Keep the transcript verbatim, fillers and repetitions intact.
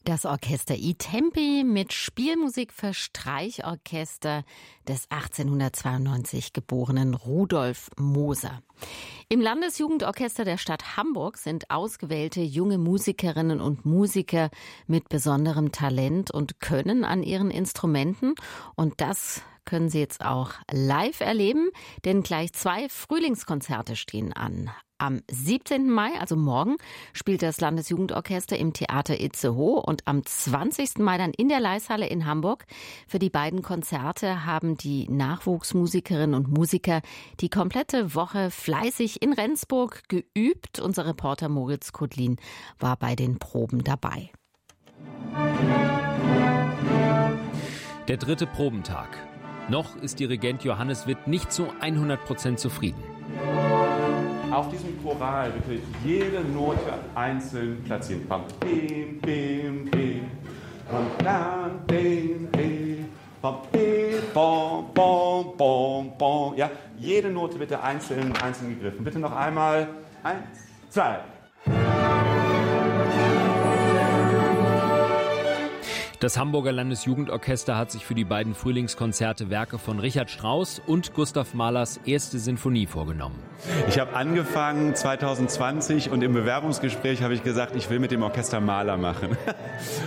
Das Orchester I-Tempi mit Spielmusik für Streichorchester des achtzehnhundertzweiundneunzig geborenen Rudolf Moser. Im Landesjugendorchester der Stadt Hamburg sind ausgewählte junge Musikerinnen und Musiker mit besonderem Talent und Können an ihren Instrumenten. Und das können Sie jetzt auch live erleben, denn gleich zwei Frühlingskonzerte stehen an. Am siebzehnten Mai, also morgen, spielt das Landesjugendorchester im Theater Itzehoe und am zwanzigsten Mai dann in der Leishalle in Hamburg. Für die beiden Konzerte haben die Nachwuchsmusikerinnen und Musiker die komplette Woche fleißig in Rendsburg geübt. Unser Reporter Moritz Kudlin war bei den Proben dabei. Der dritte Probentag. Noch ist Dirigent Johannes Witt nicht zu hundert Prozent zufrieden. Auf diesem Choral bitte jede Note einzeln platzieren. Bam, bim, bim, bim. Bam, bam, bim, bim. Bam, bim, bom, bom, bom, bom. Ja, jede Note bitte einzeln, einzeln gegriffen. Bitte noch einmal. Eins, zwei. Das Hamburger Landesjugendorchester hat sich für die beiden Frühlingskonzerte Werke von Richard Strauss und Gustav Mahlers erste Sinfonie vorgenommen. Ich habe angefangen zwanzig zwanzig und im Bewerbungsgespräch habe ich gesagt, ich will mit dem Orchester Mahler machen.